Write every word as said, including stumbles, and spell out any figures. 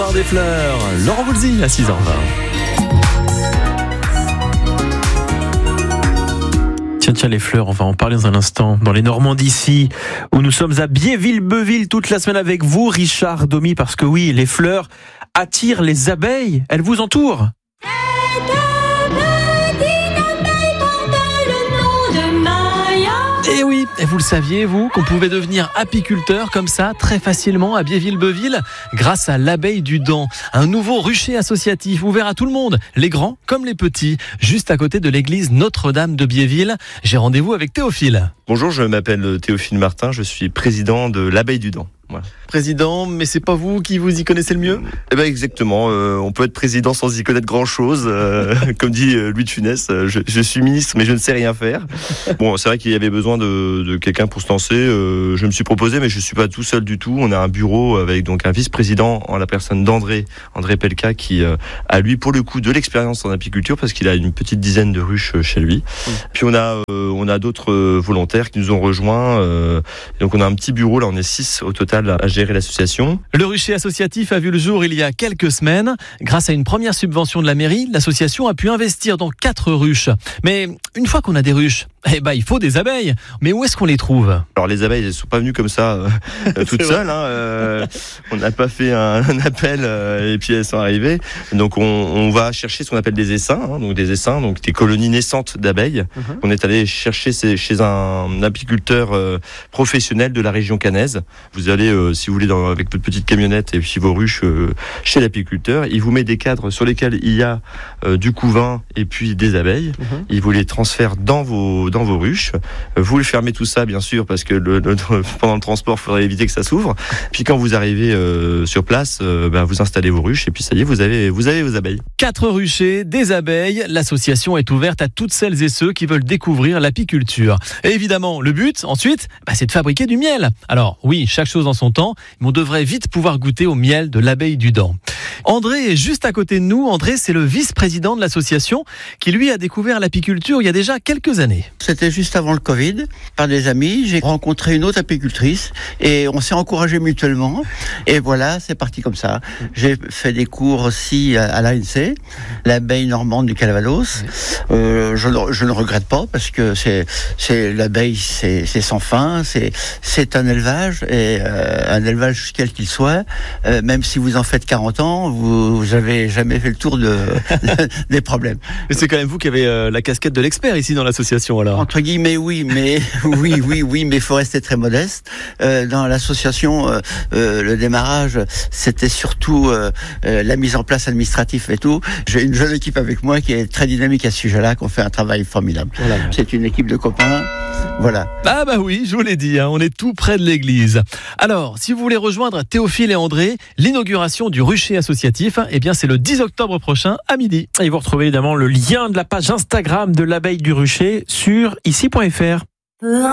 l'histoire des fleurs. Laurent Voulzy à six heures vingt. Tiens, tiens, les fleurs, on va en parler dans un instant. Dans les Normandies ici, où nous sommes à Biéville-Beuville toute la semaine avec vous, Richard Domy, parce que oui, les fleurs attirent les abeilles. Elles vous entourent. Et oui, et vous le saviez, vous, qu'on pouvait devenir apiculteur comme ça, très facilement, à Biéville-Beuville, grâce à l'abeille du Dent. Un nouveau rucher associatif ouvert à tout le monde, les grands comme les petits, juste à côté de l'église Notre-Dame de Biéville. J'ai rendez-vous avec Théophile. Bonjour, je m'appelle Théophile Martin, je suis président de l'abeille du Dent. Voilà. Président, mais c'est pas vous qui vous y connaissez le mieux ? Eh ben exactement, euh, on peut être président sans y connaître grand-chose. Euh, comme dit euh, Louis de Funès, euh, je, je suis ministre mais je ne sais rien faire. Bon, c'est vrai qu'il y avait besoin de, de quelqu'un pour se lancer. Euh, je me suis proposé, mais je suis pas tout seul du tout. On a un bureau avec donc un vice-président en la personne d'André, André Pelka, qui euh, a lui pour le coup de l'expérience en apiculture parce qu'il a une petite dizaine de ruches chez lui. Mmh. Puis on a euh, on a d'autres euh, volontaires qui nous ont rejoints. Euh, donc on a un petit bureau, là on est six au total à gérer l'association. Le rucher associatif a vu le jour il y a quelques semaines. Grâce à une première subvention de la mairie, l'association a pu investir dans quatre ruches. Mais une fois qu'on a des ruches, eh ben, il faut des abeilles. Mais où est-ce qu'on les trouve ? Alors les abeilles, elles ne sont pas venues comme ça euh, toutes seules. Hein, euh, on n'a pas fait un, un appel euh, et puis elles sont arrivées. Donc on, on va chercher ce qu'on appelle des essaims, hein, donc des essaims, donc des colonies naissantes d'abeilles. Uh-huh. On est allé chercher ces, chez un apiculteur euh, professionnel de la région caennaise. Vous allez, euh, si vous voulez, dans, avec votre petite camionnette et puis vos ruches euh, chez l'apiculteur. Il vous met des cadres sur lesquels il y a euh, du couvain et puis des abeilles. Uh-huh. Il vous les transfère dans vos dans vos ruches. Vous le fermez tout ça, bien sûr, parce que le, le, pendant le transport, il faudrait éviter que ça s'ouvre. Puis quand vous arrivez euh, sur place, euh, ben, vous installez vos ruches et puis ça y est, vous avez, vous avez vos abeilles. Quatre ruchers, des abeilles. L'association est ouverte à toutes celles et ceux qui veulent découvrir l'apiculture. Et évidemment, le but, ensuite, ben, c'est de fabriquer du miel. Alors oui, chaque chose en son temps, mais on devrait vite pouvoir goûter au miel de l'abeille du Dent. André est juste à côté de nous. André, c'est le vice-président de l'association qui, lui, a découvert l'apiculture il y a déjà quelques années. C'était juste avant le Covid. Par des amis, j'ai rencontré une autre apicultrice et on s'est encouragés mutuellement. Et voilà, c'est parti comme ça. J'ai fait des cours aussi à l'A N C, l'abeille normande du Calvados. Euh, je, je ne regrette pas parce que c'est, c'est l'abeille, c'est, c'est sans fin. C'est, c'est un élevage et euh, un élevage quel qu'il soit. Euh, même si vous en faites quarante ans, vous, vous avez jamais fait le tour de, de des problèmes. Mais c'est quand même vous qui avez euh, la casquette de l'expert ici dans l'association, alors. Entre guillemets, oui, mais oui, oui, oui, mais il faut rester très modeste. Euh, dans l'association, euh, euh, le démarrage, c'était surtout euh, euh, la mise en place administrative et tout. J'ai une jeune équipe avec moi qui est très dynamique à ce sujet-là, qu'on fait un travail formidable. Voilà. C'est une équipe de copains. Voilà. Ah bah oui, je vous l'ai dit, hein, on est tout près de l'église. Alors, si vous voulez rejoindre Théophile et André, l'inauguration du rucher associatif, eh bien c'est le dix octobre prochain à midi. Et vous retrouvez évidemment le lien de la page Instagram de l'abeille du rucher sur ici point f r.